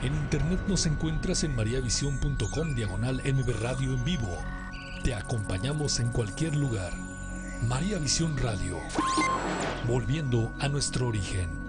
En internet nos encuentras en mariavision.com/MB Radio en vivo. Te acompañamos en cualquier lugar. María Visión Radio, volviendo a nuestro origen.